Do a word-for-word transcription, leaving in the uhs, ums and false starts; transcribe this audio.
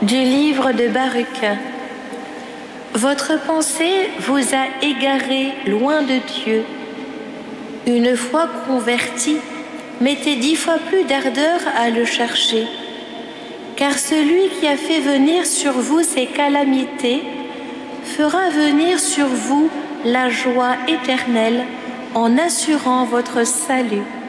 Du livre de Baruch. Votre pensée vous a égaré loin de Dieu. Une fois converti, mettez dix fois plus d'ardeur à le chercher. Car celui qui a fait venir sur vous ces calamités fera venir sur vous la joie éternelle en assurant votre salut.